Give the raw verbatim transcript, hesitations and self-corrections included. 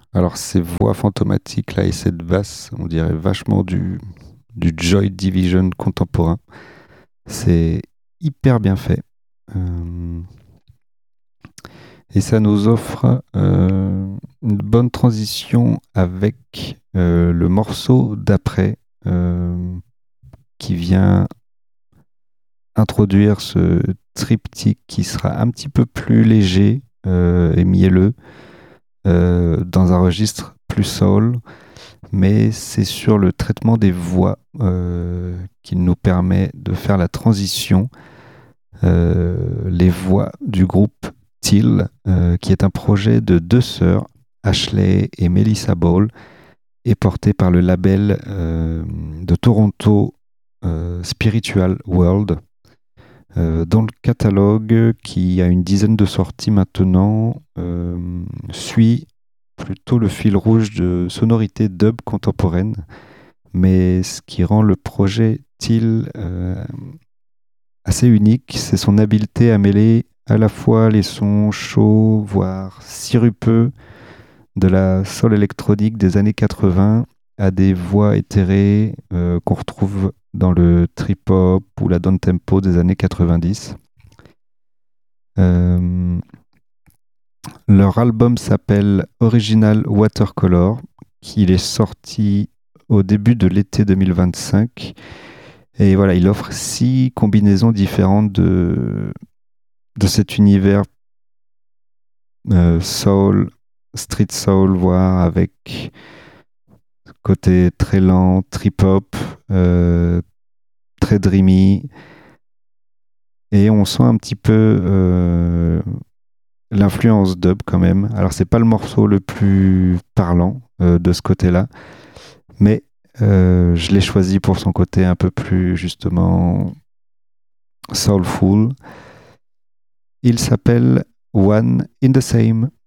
Alors ces voix fantomatiques là et cette basse, on dirait vachement du, du Joy Division contemporain. C'est hyper bien fait. Euh, et ça nous offre euh, une bonne transition avec euh, le morceau d'après euh, qui vient introduire ce triptyque qui sera un petit peu plus léger euh, et mielleux euh, dans un registre plus soul, mais c'est sur le traitement des voix euh, qu'il nous permet de faire la transition. Euh, les voix du groupe Teal, euh, qui est un projet de deux sœurs, Ashley et Melissa Ball, et porté par le label euh, de Toronto euh, Spiritual World, euh, dont le catalogue, qui a une dizaine de sorties maintenant, euh, suit plutôt le fil rouge de sonorités dub contemporaines, mais ce qui rend le projet Teal euh, assez unique, c'est son habileté à mêler à la fois les sons chauds, voire sirupeux de la soul électronique des années quatre-vingts à des voix éthérées euh, qu'on retrouve dans le trip-hop ou la down-tempo des années quatre-vingt-dix. Euh, Leur album s'appelle Original Watercolor, qu'il est sorti au début de l'été deux mille vingt-cinq. Et voilà, il offre six combinaisons différentes de, de cet univers euh, soul, street soul, voire avec côté très lent, trip-hop, euh, très dreamy. Et on sent un petit peu euh, l'influence dub quand même. Alors c'est pas le morceau le plus parlant euh, de ce côté-là, mais euh, je l'ai choisi pour son côté un peu plus justement soulful. Il s'appelle One in the Same.